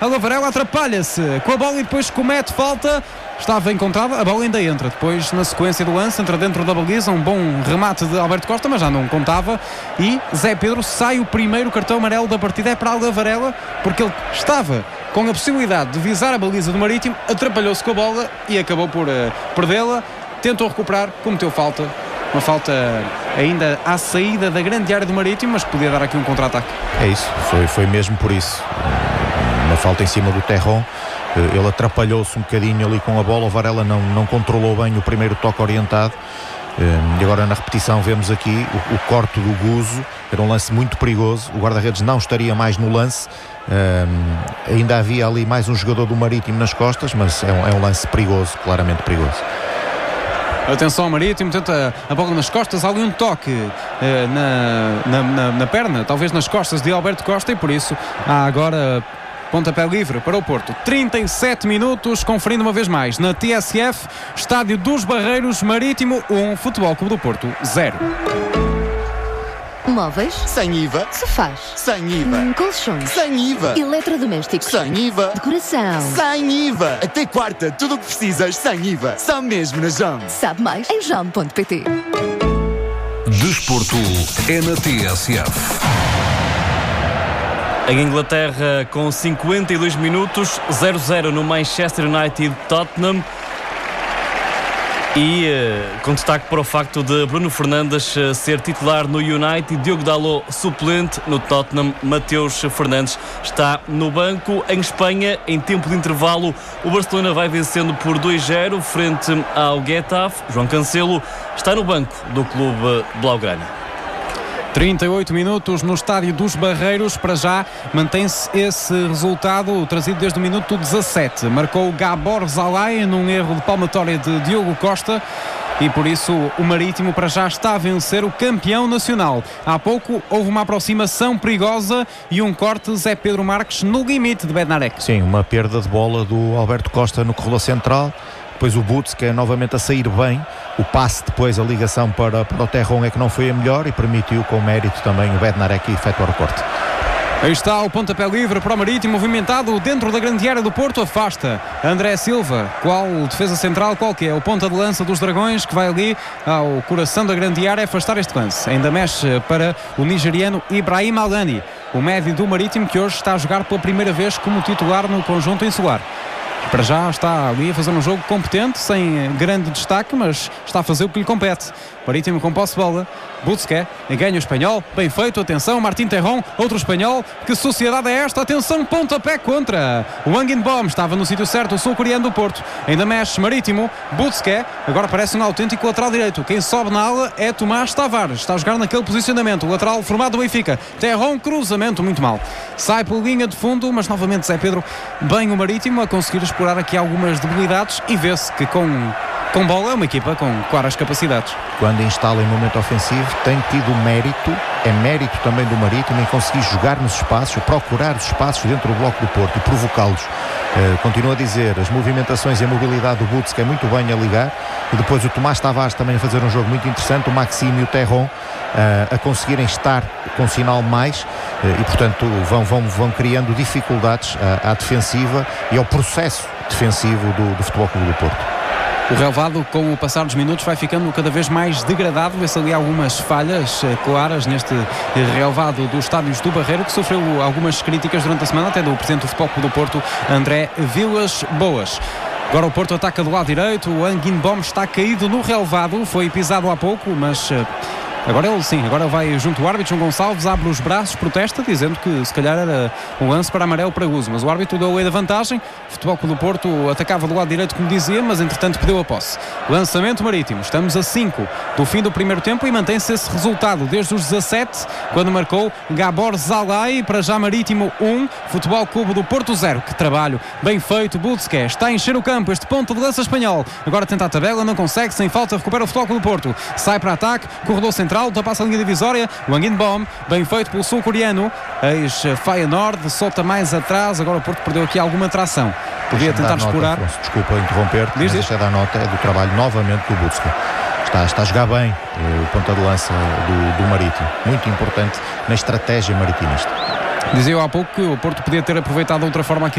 a Varela atrapalha-se com a bola e depois comete falta. Estava encontrada, a bola ainda entra. Depois, na sequência do lance, entra dentro da baliza. Um bom remate de Alberto Costa, mas já não contava. E Zé Pedro sai o primeiro cartão amarelo da partida. É para a Varela, porque ele estava com a possibilidade de visar a baliza do Marítimo, atrapalhou-se com a bola e acabou por perdê-la. Tentou recuperar, cometeu falta. Uma falta ainda à saída da grande área do Marítimo, mas podia dar aqui um contra-ataque. É isso, foi mesmo por isso. Uma falta em cima do Terron. Ele atrapalhou-se um bocadinho ali com a bola. O Varela não controlou bem o primeiro toque orientado. E agora na repetição vemos aqui o corte do Guzo. Era um lance muito perigoso. O guarda-redes não estaria mais no lance. Ainda havia ali mais um jogador do Marítimo nas costas, mas é um lance perigoso, claramente perigoso. Atenção ao Marítimo, tenta a bola nas costas, há ali um toque na perna, talvez nas costas de Alberto Costa, e por isso há agora pontapé livre para o Porto. 37 minutos, conferindo uma vez mais na TSF, Estádio dos Barreiros, Marítimo 1, Futebol Clube do Porto 0. Móveis? Sem IVA. Sofás? Sem IVA. Colchões? Sem IVA. Eletrodomésticos? Sem IVA. Decoração? Sem IVA. Até quarta, tudo o que precisas sem IVA. Só mesmo na JOM. Sabe mais em JOM.pt. Desporto é na TSF. Em Inglaterra, com 52 minutos, 0-0 no Manchester United Tottenham. E com destaque para o facto de Bruno Fernandes ser titular no United, Diogo Dalot suplente no Tottenham, Mateus Fernandes está no banco. Em Espanha, em tempo de intervalo, o Barcelona vai vencendo por 2-0 frente ao Getafe. João Cancelo está no banco do clube blaugrana. 38 minutos no Estádio dos Barreiros. Para já mantém-se esse resultado trazido desde o minuto 17. Marcou Gabor Zalai num erro de palmatória de Diogo Costa e por isso o Marítimo para já está a vencer o campeão nacional. Há pouco houve uma aproximação perigosa e um corte de Zé Pedro Marques no limite de Bednarek. Sim, uma perda de bola do Alberto Costa no corredor central. Depois o Butz, que é novamente a sair bem. O passe depois, a ligação para o Terron é que não foi a melhor e permitiu com mérito também o Bednarek efetuar o corte. Aí está o pontapé livre para o Marítimo, movimentado dentro da grande área do Porto, afasta André Silva. Qual defesa central, qual que é? O ponta de lança dos Dragões, que vai ali ao coração da grande área afastar este lance. Ainda mexe para o nigeriano Ibrahim Alani, o médio do Marítimo, que hoje está a jogar pela primeira vez como titular no conjunto insular. Para já está ali a fazer um jogo competente, sem grande destaque, mas está a fazer o que lhe compete. Marítimo com posse de bola. Busquets ganha o espanhol, bem feito, atenção, Martín Terron, outro espanhol. Que sociedade é esta? Atenção, pontapé contra o Wang In-bom, estava no sítio certo, o sul-coreano do Porto. Ainda mexe Marítimo, Busquets, agora parece um autêntico lateral direito. Quem sobe na ala é Tomás Tavares, está a jogar naquele posicionamento, o lateral formado do Benfica. Terron, cruzamento muito mal, sai por linha de fundo, mas novamente Zé Pedro, bem o Marítimo a conseguir explorar aqui algumas debilidades e vê-se que com bola é uma equipa com claras capacidades. Quando instala em momento ofensivo tem tido mérito, é mérito também do Marítimo em conseguir jogar nos espaços, procurar os espaços dentro do bloco do Porto e provocá-los. Continuo a dizer, as movimentações e a mobilidade do Butz, que é muito bem a ligar, e depois o Tomás Tavares também a fazer um jogo muito interessante, o Maxime e o Terron a conseguirem estar com sinal mais e portanto vão criando dificuldades à defensiva e ao processo defensivo do Futebol Clube do Porto. O relvado, com o passar dos minutos, vai ficando cada vez mais degradado. Vê-se ali algumas falhas claras neste relvado dos Estádios do Barreiro, que sofreu algumas críticas durante a semana, até do presidente do Futebol Clube do Porto, André Vilas Boas. Agora o Porto ataca do lado direito, o Wang In-bom está caído no relvado, foi pisado há pouco, mas agora ele vai junto ao árbitro, João Gonçalves, abre os braços, protesta, dizendo que se calhar era um lance para amarelo para Guzo, mas o árbitro deu a lei da vantagem. O Futebol Clube do Porto atacava do lado direito, como dizia, mas entretanto perdeu a posse. Lançamento Marítimo, estamos a 5 do fim do primeiro tempo e mantém-se esse resultado desde os 17, quando marcou Gabor Zalai. Para já Marítimo 1, Futebol Clube do Porto 0. Que trabalho, bem feito, Busquets está a encher o campo, este ponto de lança espanhol, agora tenta a tabela, não consegue, sem falta recupera o Futebol Clube do Porto, sai para ataque, corredor central, ultrapassa a linha divisória, Wang In-bom, bem feito pelo sul-coreano, ex-Feyenoord, solta mais atrás, agora o Porto perdeu aqui alguma tração, podia tentar explorar. Desculpa interromper-te, mas deixa dar nota do trabalho novamente do Busquets. Está a jogar bem o ponta de lança do Marítimo, muito importante na estratégia maritimista. Dizia eu há pouco que o Porto podia ter aproveitado de outra forma aqui